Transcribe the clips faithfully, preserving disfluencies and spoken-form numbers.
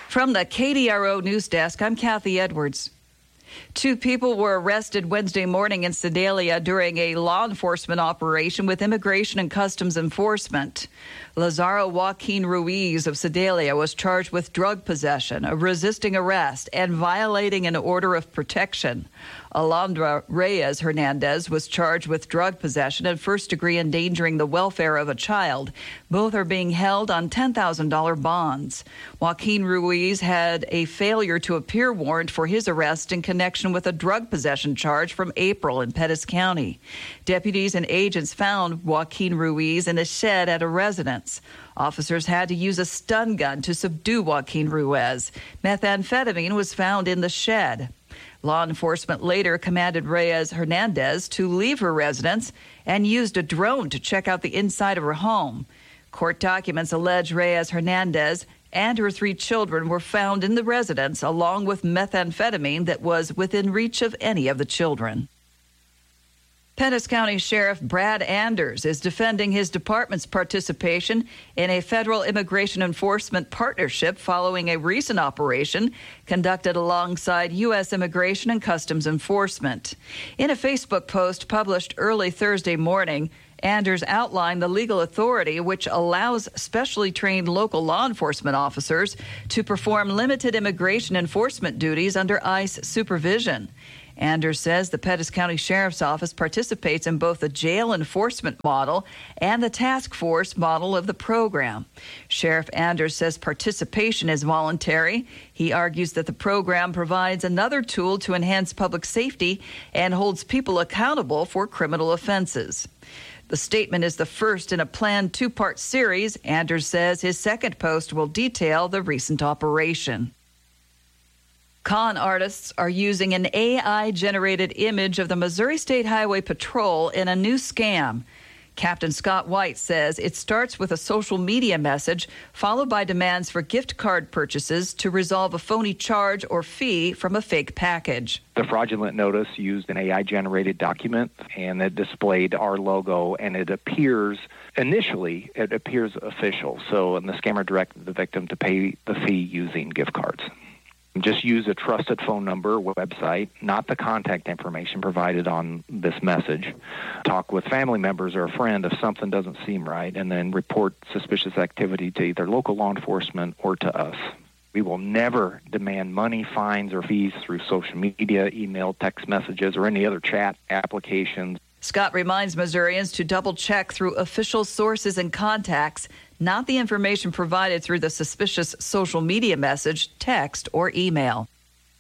From the K D R O News Desk, I'm Kathy Edwards. Two people were arrested Wednesday morning in Sedalia during a law enforcement operation with Immigration and Customs Enforcement. Lazaro Joaquin Ruiz of Sedalia was charged with drug possession, resisting arrest, and violating an order of protection. Alondra Reyes Hernandez was charged with drug possession and first-degree endangering the welfare of a child. Both are being held on ten thousand dollars bonds. Joaquin Ruiz had a failure to appear warrant for his arrest in connection with a drug possession charge from April in Pettis County. Deputies and agents found Joaquin Ruiz in a shed at a residence. Officers had to use a stun gun to subdue Joaquin Ruiz. Methamphetamine was found in the shed. Law enforcement later commanded Reyes Hernandez to leave her residence and used a drone to check out the inside of her home. Court documents allege Reyes Hernandez and her three children were found in the residence along with methamphetamine that was within reach of any of the children. Pettis County Sheriff Brad Anders is defending his department's participation in a federal immigration enforcement partnership following a recent operation conducted alongside U S Immigration and Customs Enforcement. In a Facebook post published early Thursday morning, Anders outlined the legal authority which allows specially trained local law enforcement officers to perform limited immigration enforcement duties under ICE supervision. Anders says the Pettis County Sheriff's Office participates in both the jail enforcement model and the task force model of the program. Sheriff Anders says participation is voluntary. He argues that the program provides another tool to enhance public safety and holds people accountable for criminal offenses. The statement is the first in a planned two-part series. Anders says his second post will detail the recent operation. Con artists are using an A I-generated image of the Missouri State Highway Patrol in a new scam. Captain Scott White says it starts with a social media message followed by demands for gift card purchases to resolve a phony charge or fee from a fake package. The fraudulent notice used an A I-generated document, and it displayed our logo, and it appears, initially, it appears official. So and the scammer directed the victim to pay the fee using gift cards. Just use a trusted phone number, website, not the contact information provided on this message. Talk with family members or a friend if something doesn't seem right, and then report suspicious activity to either local law enforcement or to us. We will never demand money, fines, or fees through social media, email, text messages, or any other chat applications. Scott reminds Missourians to double-check through official sources and contacts, not the information provided through the suspicious social media message, text, or email.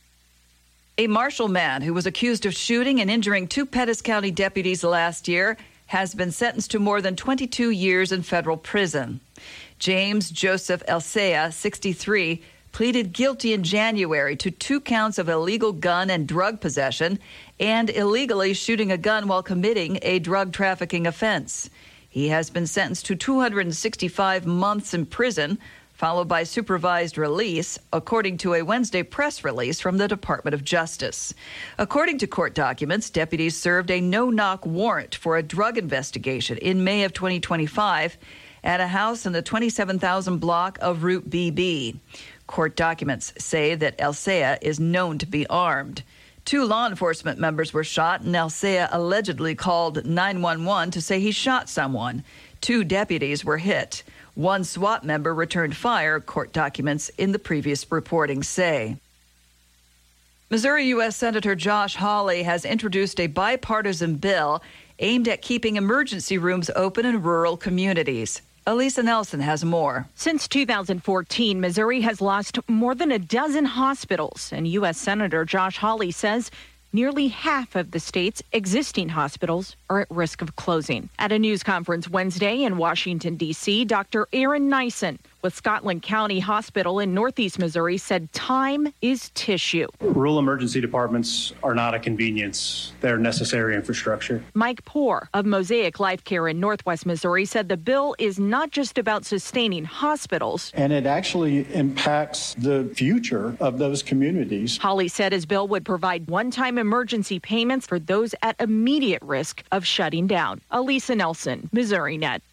A Marshall man who was accused of shooting and injuring two Pettis County deputies last year has been sentenced to more than twenty-two years in federal prison. James Joseph Elsea, sixty-three, pleaded guilty in January to two counts of illegal gun and drug possession and illegally shooting a gun while committing a drug trafficking offense. He has been sentenced to two hundred sixty-five months in prison, followed by supervised release, according to a Wednesday press release from the Department of Justice. According to court documents, deputies served a no-knock warrant for a drug investigation in May of twenty twenty-five at a house in the twenty-seven thousand block of Route B B. Court documents say that Elsea is known to be armed. Two law enforcement members were shot, and Elsea allegedly called nine one one to say he shot someone. Two deputies were hit. One SWAT member returned fire, court documents in the previous reporting say. Missouri U S Senator Josh Hawley has introduced a bipartisan bill aimed at keeping emergency rooms open in rural communities. Elisa Nelson has more. Since two thousand fourteen, Missouri has lost more than a dozen hospitals, and U S Senator Josh Hawley says nearly half of the state's existing hospitals are at risk of closing. At a news conference Wednesday in Washington, D C, Doctor Aaron Nyson with Scotland County Hospital in Northeast Missouri said time is tissue. Rural emergency departments are not a convenience. They're necessary infrastructure. Mike Poore of Mosaic Life Care in Northwest Missouri said the bill is not just about sustaining hospitals. And it actually impacts the future of those communities. Hawley said his bill would provide one-time emergency payments for those at immediate risk of shutting down. Elisa Nelson, Missouri Net.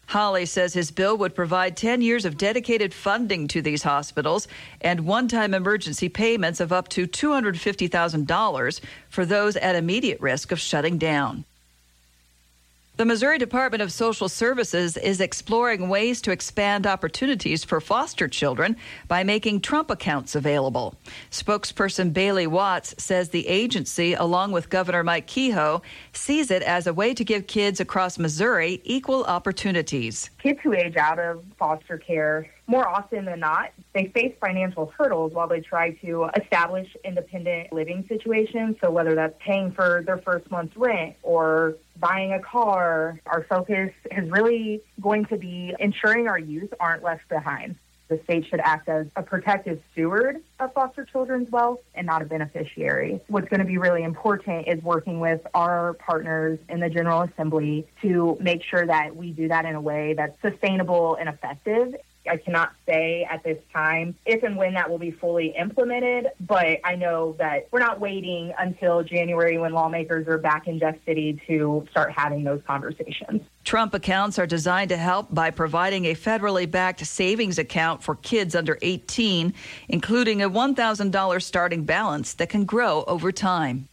Holly says his bill would provide ten years of dedicated funding to these hospitals and one-time emergency payments of up to two hundred fifty thousand dollars for those at immediate risk of shutting down. The Missouri Department of Social Services is exploring ways to expand opportunities for foster children by making Trump accounts available. Spokesperson Bailey Watts says the agency, along with Governor Mike Kehoe, sees it as a way to give kids across Missouri equal opportunities. Kids who age out of foster care, more often than not, they face financial hurdles while they try to establish independent living situations. So whether that's paying for their first month's rent or buying a car, our focus is really going to be ensuring our youth aren't left behind. The state should act as a protective steward of foster children's wealth and not a beneficiary. What's going to be really important is working with our partners in the General Assembly to make sure that we do that in a way that's sustainable and effective. I cannot say at this time if and when that will be fully implemented, but I know that we're not waiting until January when lawmakers are back in Jeff City to start having those conversations. Trump accounts are designed to help by providing a federally backed savings account for kids under eighteen, including a one thousand dollars starting balance that can grow over time.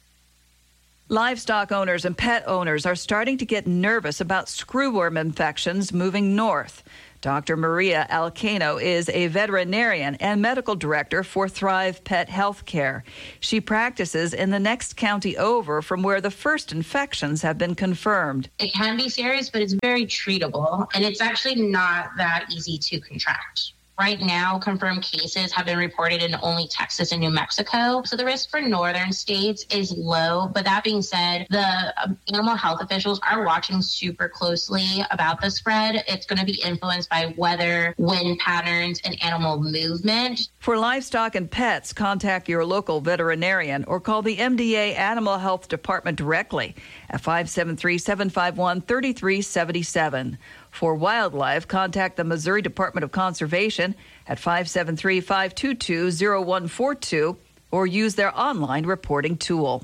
Livestock owners and pet owners are starting to get nervous about screwworm infections moving north. Doctor Maria Alcano is a veterinarian and medical director for Thrive Pet Healthcare. She practices in the next county over from where the first infections have been confirmed. It can be serious, but it's very treatable, and it's actually not that easy to contract. Right now, confirmed cases have been reported in only Texas and New Mexico. So the risk for northern states is low. But that being said, the animal health officials are watching super closely about the spread. It's going to be influenced by weather, wind patterns, and animal movement. For livestock and pets, contact your local veterinarian or call the M D A Animal Health Department directly at five seven three, seven five one, three three seven seven. For wildlife, contact the Missouri Department of Conservation at five seven three, five two two, zero one four two or use their online reporting tool.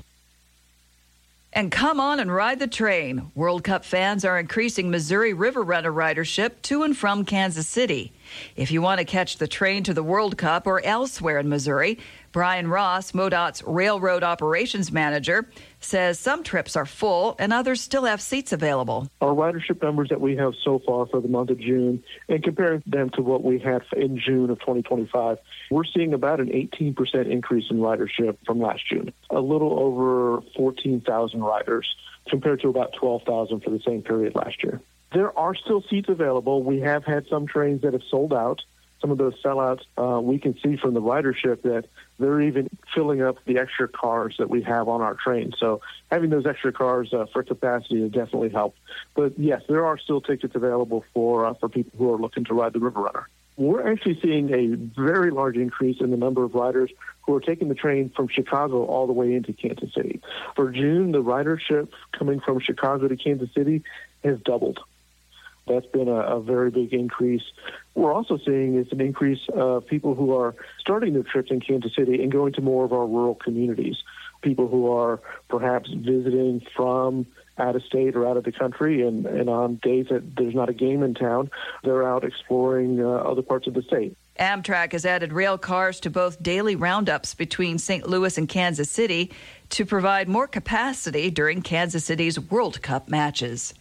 And come on and ride the train. World Cup fans are increasing Missouri River Runner ridership to and from Kansas City. If you want to catch the train to the World Cup or elsewhere in Missouri, Brian Ross, MoDOT's Railroad Operations Manager, says some trips are full and others still have seats available. Our ridership numbers that we have so far for the month of June, and comparing them to what we had in June of twenty twenty-five, we're seeing about an eighteen percent increase in ridership from last June. A little over fourteen thousand riders compared to about twelve thousand for the same period last year. There are still seats available. We have had some trains that have sold out. Some of those sellouts, uh, we can see from the ridership that they're even filling up the extra cars that we have on our train. So having those extra cars uh, for capacity has definitely helped. But yes, there are still tickets available for uh, for people who are looking to ride the River Runner. We're actually seeing a very large increase in the number of riders who are taking the train from Chicago all the way into Kansas City. For June, the ridership coming from Chicago to Kansas City has doubled. That's been a, a very big increase. We're also seeing is an increase of people who are starting their trips in Kansas City and going to more of our rural communities, people who are perhaps visiting from out of state or out of the country, and, and on days that there's not a game in town, they're out exploring uh, other parts of the state. Amtrak has added rail cars to both daily roundups between Saint Louis and Kansas City to provide more capacity during Kansas City's World Cup matches.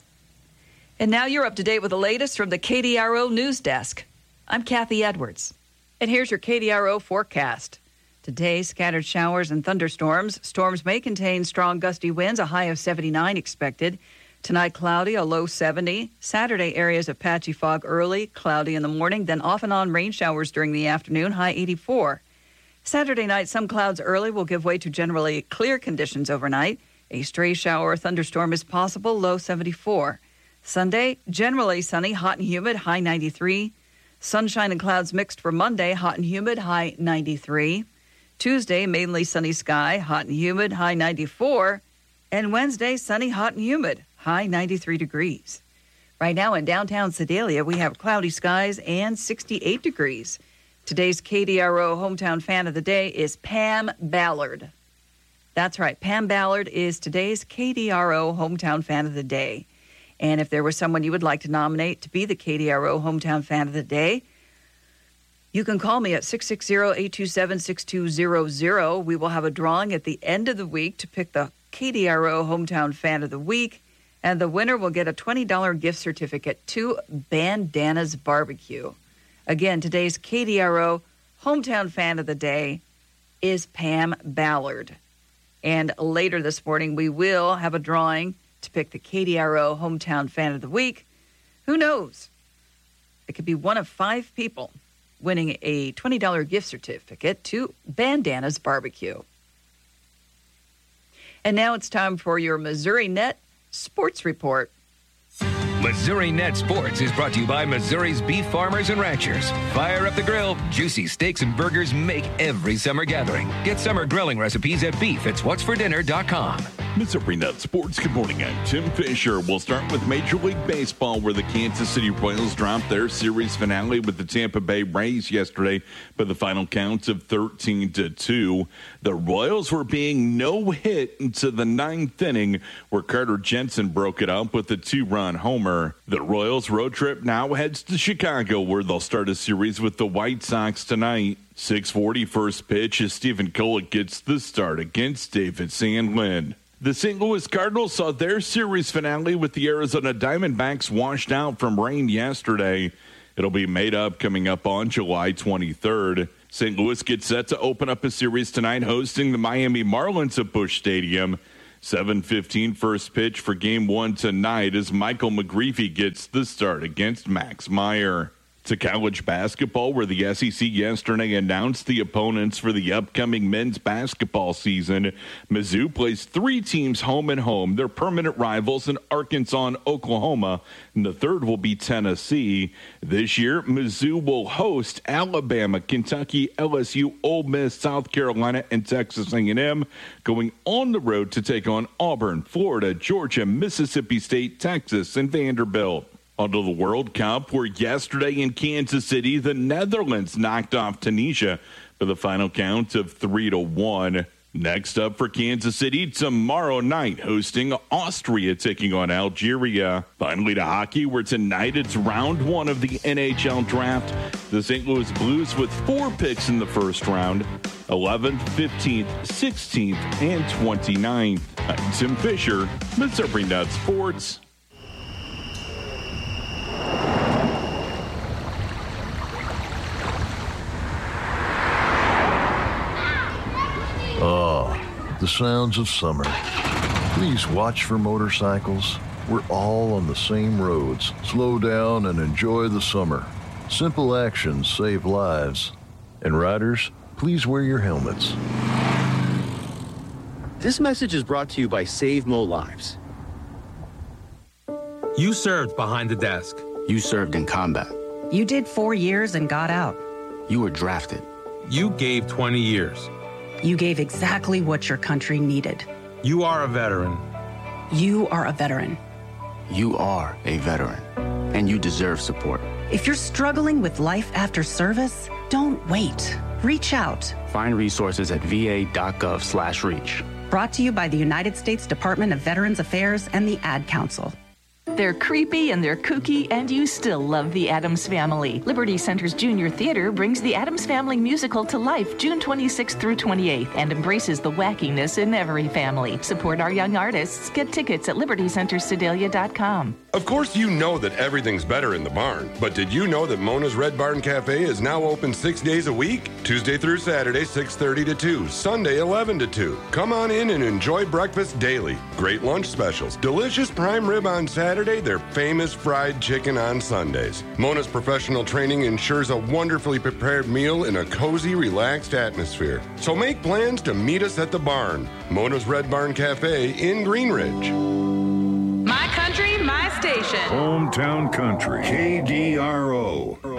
And now you're up to date with the latest from the K D R O News Desk. I'm Kathy Edwards. And here's your K D R O forecast. Today, scattered showers and thunderstorms. Storms may contain strong gusty winds, a high of seventy-nine expected. Tonight, cloudy, a low seventy. Saturday, areas of patchy fog early, cloudy in the morning, then off and on rain showers during the afternoon, high eighty-four. Saturday night, some clouds early will give way to generally clear conditions overnight. A stray shower or thunderstorm is possible, low seventy-four. Sunday, generally sunny, hot and humid, high ninety-three. Sunshine and clouds mixed for Monday, hot and humid, high ninety-three. Tuesday, mainly sunny sky, hot and humid, high ninety-four. And Wednesday, sunny, hot and humid, high ninety-three degrees. Right now in downtown Sedalia, we have cloudy skies and sixty-eight degrees. Today's K D R O hometown fan of the day is Pam Ballard. That's right, Pam Ballard is today's K D R O hometown fan of the day. And if there was someone you would like to nominate to be the K D R O Hometown Fan of the Day, you can call me at six six zero, eight two seven, six two zero zero. We will have a drawing at the end of the week to pick the K D R O Hometown Fan of the Week, and the winner will get a twenty dollars gift certificate to Bandana's Barbecue. Again, today's K D R O Hometown Fan of the Day is Pam Ballard. And later this morning, we will have a drawing to pick the K D R O Hometown Fan of the Week. Who knows? It could be one of five people winning a twenty dollars gift certificate to Bandana's Barbecue. And now it's time for your Missouri Net Sports Report. Missouri Net Sports is brought to you by Missouri's beef farmers and ranchers. Fire up the grill. Juicy steaks and burgers make every summer gathering. Get summer grilling recipes at beef it's what's for dinner dot com. Missouri Net Sports, good morning. I'm Tim Fisher. We'll start with Major League Baseball, where the Kansas City Royals dropped their series finale with the Tampa Bay Rays yesterday by the final count of thirteen to two. The Royals were being no-hit into the ninth inning, where Carter Jensen broke it up with a two-run homer. The Royals' road trip now heads to Chicago, where they'll start a series with the White Sox tonight. six forty first pitch as Stephen Kolek gets the start against David Sandlin. The Saint Louis Cardinals saw their series finale with the Arizona Diamondbacks washed out from rain yesterday. It'll be made up coming up on July twenty-third. Saint Louis gets set to open up a series tonight hosting the Miami Marlins at Busch Stadium. seven fifteen first pitch for game one tonight as Michael McGreevy gets the start against Max Meyer. To college basketball, where the S E C yesterday announced the opponents for the upcoming men's basketball season. Mizzou plays three teams home and home. They're permanent rivals in Arkansas and Oklahoma, and the third will be Tennessee. This year, Mizzou will host Alabama, Kentucky, L S U, Ole Miss, South Carolina, and Texas A and M, going on the road to take on Auburn, Florida, Georgia, Mississippi State, Texas, and Vanderbilt. Onto the World Cup, where yesterday in Kansas City, the Netherlands knocked off Tunisia for the final count of three to one. Next up for Kansas City, tomorrow night, hosting Austria, taking on Algeria. Finally to hockey, where tonight it's round one of the N H L draft. The Saint Louis Blues with four picks in the first round, eleventh, fifteenth, sixteenth, and twenty-ninth. I'm Tim Fisher, Missouri Net Sports. Oh, the sounds of summer. Please watch for motorcycles. We're all on the same roads. Slow down and enjoy the summer. Simple actions save lives. And riders, please wear your helmets. This message is brought to you by Save Mo Lives. You served behind the desk. You served in combat. You did four years and got out. You were drafted. You gave twenty years. You gave exactly what your country needed. You are a veteran. You are a veteran. You are a veteran, and you deserve support. If you're struggling with life after service, don't wait. Reach out. Find resources at va.gov slash reach. Brought to you by the United States Department of Veterans Affairs and the Ad Council. They're creepy and they're kooky, and you still love the Addams Family. Liberty Center's Junior Theater brings the Addams Family musical to life June twenty-sixth through twenty-eighth and embraces the wackiness in every family. Support our young artists. Get tickets at liberty center sedalia dot com. Of course, you know that everything's better in the barn, but did you know that Mona's Red Barn Cafe is now open six days a week? Tuesday through Saturday, six thirty to two, Sunday, eleven to two. Come on in and enjoy breakfast daily. Great lunch specials, delicious prime rib on Saturday, their famous fried chicken on Sundays. Mona's professional training ensures a wonderfully prepared meal in a cozy, relaxed atmosphere. So make plans to meet us at the barn. Mona's Red Barn Cafe in Green Ridge. My country, my station. Hometown Country, K D R O.